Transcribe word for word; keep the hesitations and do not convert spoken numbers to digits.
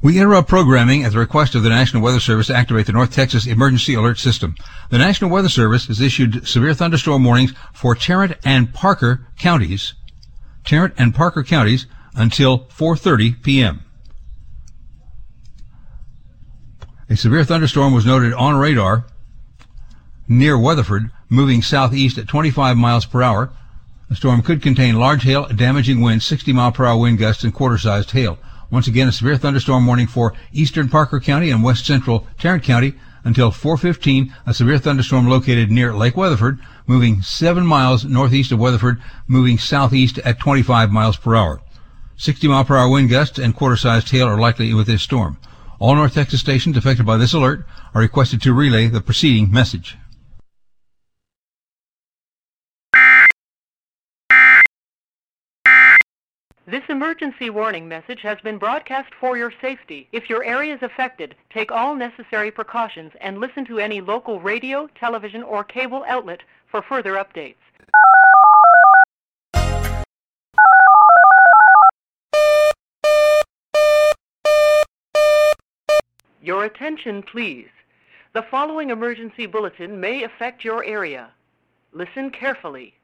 We interrupt programming at the request of the National Weather Service to activate the North Texas Emergency Alert System. The National Weather Service has issued severe thunderstorm warnings for Tarrant and Parker counties, Tarrant and Parker counties until four thirty p.m. A severe thunderstorm was noted on radar near Weatherford, moving southeast at twenty-five miles per hour. The storm could contain large hail, damaging winds, sixty mile per hour wind gusts, and quarter-sized hail. Once again, a severe thunderstorm warning for eastern Parker County and west central Tarrant County until four fifteen. A severe thunderstorm located near Lake Weatherford, moving seven miles northeast of Weatherford, moving southeast at twenty-five miles per hour. sixty mile per hour wind gusts and quarter-sized hail are likely with this storm. All North Texas stations affected by this alert are requested to relay the preceding message. This emergency warning message has been broadcast for your safety. If your area is affected, take all necessary precautions and listen to any local radio, television, or cable outlet for further updates. Your attention, please. The following emergency bulletin may affect your area. Listen carefully.